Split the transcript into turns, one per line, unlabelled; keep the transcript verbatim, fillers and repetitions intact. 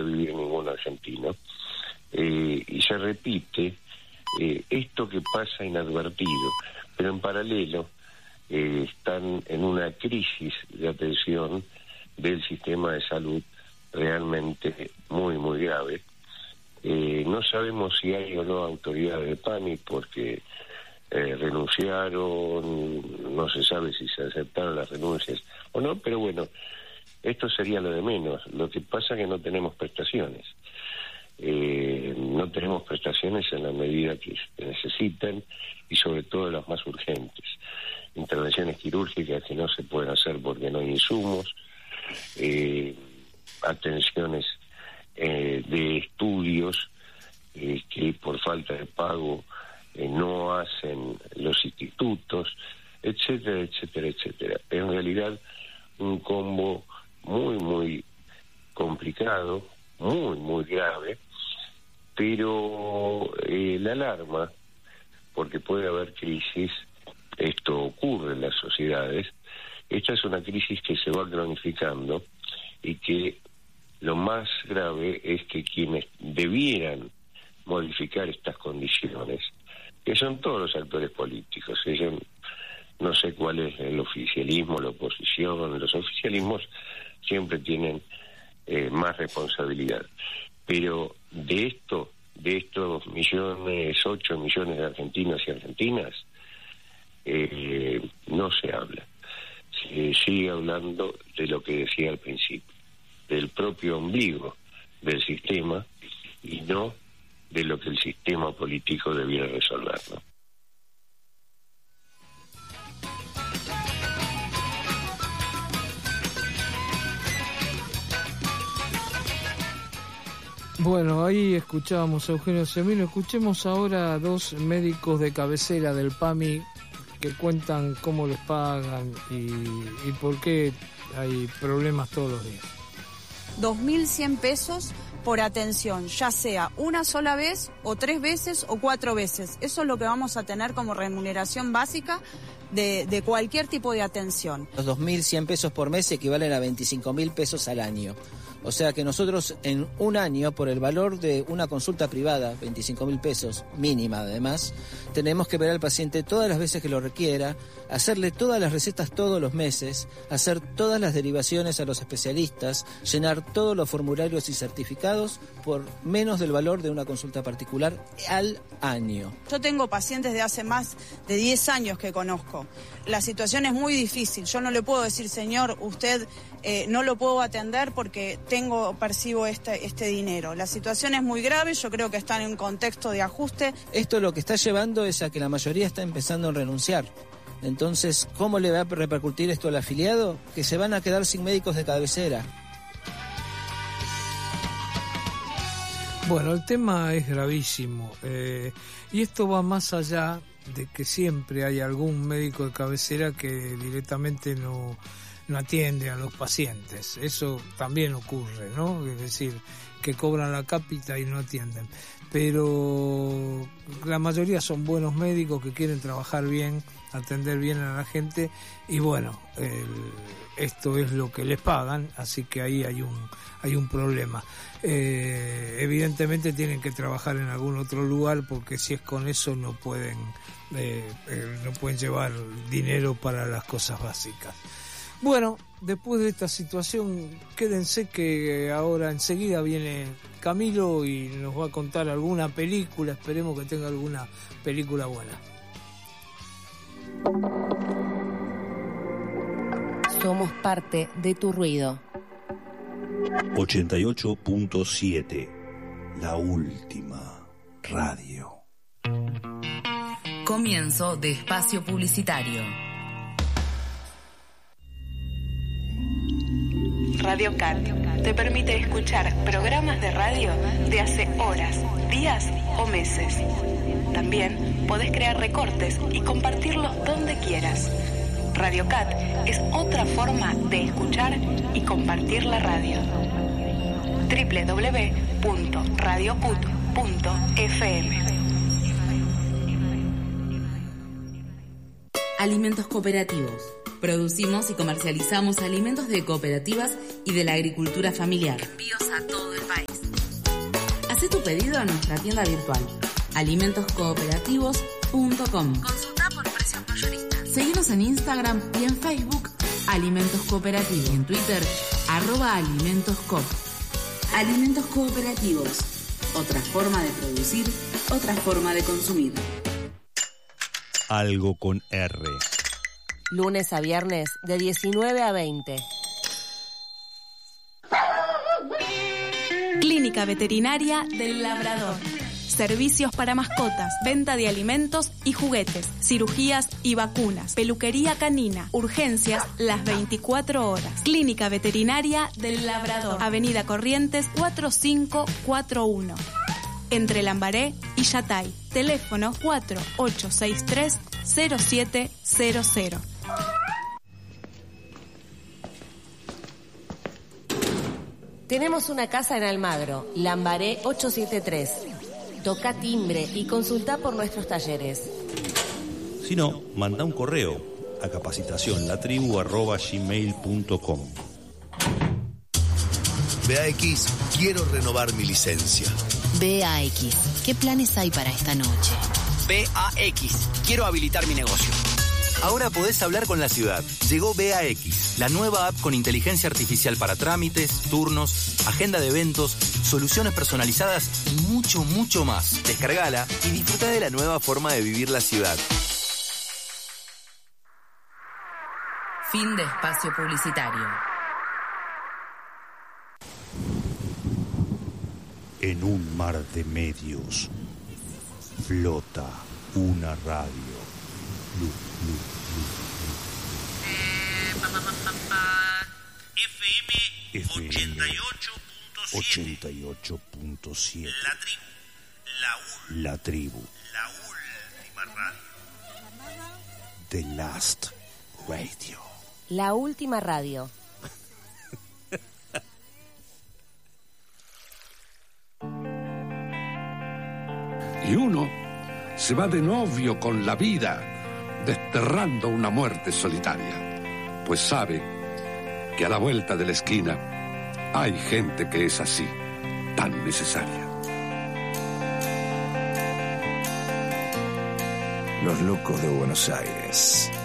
vivir ningún argentino. Eh, y se repite eh, esto que pasa inadvertido, pero en paralelo eh, están en una crisis de atención del sistema de salud realmente muy, muy grave. Eh, no sabemos si hay o no autoridades de PAMI porque eh, renunciaron, no se sabe si se aceptaron las renuncias o no, pero bueno, esto sería lo de menos. Lo que pasa es que no tenemos prestaciones. Eh, no tenemos prestaciones en la medida que se necesitan y sobre todo las más urgentes. Intervenciones quirúrgicas que no se pueden hacer porque no hay insumos, eh, atenciones eh, de estudios eh, que por falta de pago eh, no hacen los institutos, etcétera, etcétera, etcétera. En realidad un combo muy, muy complicado, muy, muy grave, pero eh, la alarma, porque puede haber crisis, esto ocurre en las sociedades, esta es una crisis que se va cronificando y que lo más grave es que quienes debieran modificar estas condiciones, que son todos los actores políticos, ellos, no sé cuál es el oficialismo, la oposición, los oficialismos siempre tienen eh, más responsabilidad, pero de esto, de estos millones, ocho millones de argentinos y argentinas, eh, no se habla. Se sigue hablando de lo que decía al principio, del propio ombligo del sistema y no de lo que el sistema político debiera resolver, ¿no?
Bueno, ahí escuchábamos a Eugenio Semino. Escuchemos ahora a dos médicos de cabecera del PAMI que cuentan cómo les pagan y, y por qué hay problemas todos los días.
dos mil cien pesos por atención, ya sea una sola vez o tres veces o cuatro veces. Eso es lo que vamos a tener como remuneración básica de, de cualquier tipo de atención.
Los dos mil cien pesos por mes equivalen a veinticinco mil pesos al año. O sea que nosotros en un año, por el valor de una consulta privada, veinticinco mil pesos, mínima además, tenemos que ver al paciente todas las veces que lo requiera, hacerle todas las recetas todos los meses, hacer todas las derivaciones a los especialistas, llenar todos los formularios y certificados por menos del valor de una consulta particular al año.
Yo tengo pacientes de hace más de diez años que conozco. La situación es muy difícil. Yo no le puedo decir, señor, usted eh, no lo puedo atender porque tengo, percibo este, este dinero. La situación es muy grave, yo creo que están en un contexto de ajuste.
Esto lo que está llevando es a que la mayoría está empezando a renunciar. Entonces, ¿cómo le va a repercutir esto al afiliado? Que se van a quedar sin médicos de cabecera.
Bueno, el tema es gravísimo eh, y esto va más allá de que siempre hay algún médico de cabecera que directamente no, no atiende a los pacientes. Eso también ocurre, ¿no? Es decir, que cobran la cápita y no atienden. Pero la mayoría son buenos médicos que quieren trabajar bien, atender bien a la gente y bueno, el, esto es lo que les pagan, así que ahí hay un hay un problema. Eh, evidentemente tienen que trabajar en algún otro lugar porque si es con eso no pueden eh, eh, no pueden llevar dinero para las cosas básicas. Bueno, después de esta situación, quédense que ahora enseguida viene Camilo y nos va a contar alguna película, esperemos que tenga alguna película buena.
Somos parte de tu ruido.
ochenta y ocho punto siete, la última radio.
Comienzo de espacio publicitario.
Radio Cat te permite escuchar programas de radio de hace horas, días o meses. También podés crear recortes y compartirlos donde quieras. Radio Cat es otra forma de escuchar y compartir la radio. doble u doble u doble u punto radio cut punto f m.
Alimentos cooperativos. Producimos y comercializamos alimentos de cooperativas y de la agricultura familiar. Envíos a todo el país. Hacé tu pedido a nuestra tienda virtual alimentos cooperativos punto com. Consulta por precios mayoristas. Seguinos en Instagram y en Facebook Alimentos Cooperativos y en Twitter arroba alimentoscoop. Alimentos Cooperativos. Otra forma de producir, otra forma de consumir.
Algo con R.
Lunes a viernes de diecinueve a veinte.
Clínica Veterinaria del Labrador. Servicios para mascotas, venta de alimentos y juguetes, cirugías y vacunas, peluquería canina, urgencias las veinticuatro horas. Clínica Veterinaria del Labrador, Avenida Corrientes cuatro cinco cuatro uno, entre Lambaré y Yatay. Teléfono cuatro ocho seis tres cero siete cero cero.
Tenemos una casa en Almagro, Lambaré ochocientos setenta y tres. Toca timbre y consulta por nuestros talleres.
Si no, manda un correo a capacitación latribu arroba gmail punto com.
B A X, quiero renovar mi licencia.
B A X, ¿qué planes hay para esta noche?
B A X, quiero habilitar mi negocio. Ahora podés hablar con la ciudad. Llegó B A X, la nueva app con inteligencia artificial para trámites, turnos, agenda de eventos, soluciones personalizadas y mucho, mucho más. Descargala y disfruta de la nueva forma de vivir la ciudad.
Fin de espacio publicitario.
En un mar de medios flota una radio. Lu, lu, lu, lu. F M ochenta y ocho punto siete. La tribu. La, la tribu. La última radio. The Last Radio.
La última radio.
Y uno se va de novio con la vida, desterrando una muerte solitaria, pues sabe que a la vuelta de la esquina hay gente que es así, tan necesaria.
Los locos de Buenos Aires.